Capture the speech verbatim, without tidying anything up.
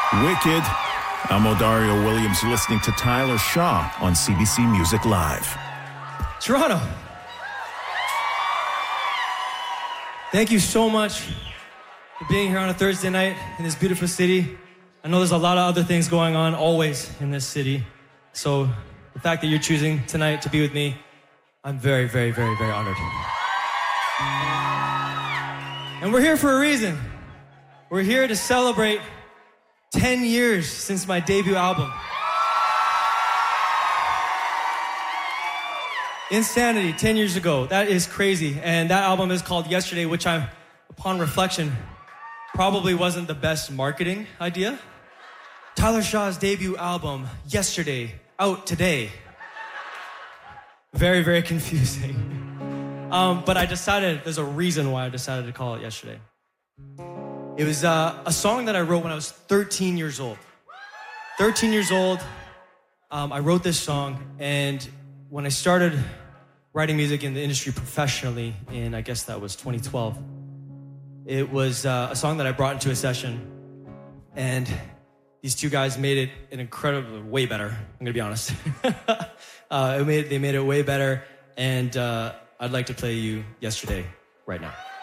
Wicked. I'm Odario Williams, listening to Tyler Shaw on C B C Music Live. Toronto. Thank you so much for being here on a Thursday night in this beautiful city. I know there's a lot of other things going on always in this city. So the fact that you're choosing tonight to be with me, I'm very, very, very, very honored. And we're here for a reason. We're here to celebrate ten years since my debut album. Insanity, ten years ago. That is crazy. And that album is called Yesterday, which I, upon reflection, probably wasn't the best marketing idea. Tyler Shaw's debut album, Yesterday, out today. Very, very confusing. Um, but I decided, there's a reason why I decided to call it Yesterday. It was uh, a song that I wrote when I was thirteen years old. thirteen years old, um, I wrote this song, and when I started writing music in the industry professionally in, I guess that was twenty twelve, it was uh, a song that I brought into a session, and these two guys made it an incredible, way better, I'm gonna be honest. uh, it made, they made it way better, and uh, I'd like to play you Yesterday right now.